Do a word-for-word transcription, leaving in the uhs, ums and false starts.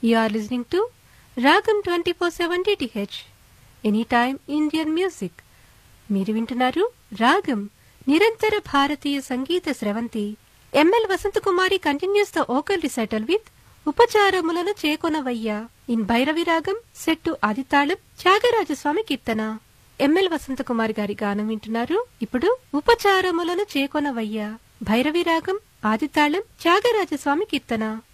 You are listening to Ragam twenty-four seven D T H, Anytime Indian Music. మీరు వింటున్నారు రాగం నిరంతర భారతీయ సంగీత స్రవంతి. ML Vasanthakumari continuous the vocal recital with ఉపచారములను చేకొనవయ్యా in Bhairavi రాగం set ఆదితాళం Tyagaraja Swamy కీర్తన. ML Vasanthakumari గారి గానం వింటున్నారు. ఇప్పుడు ఉపచారములను చేకొనవయ్యా భైరవి రాగం ఆదితాళం త్యాగరాజస్వామి కీర్తన.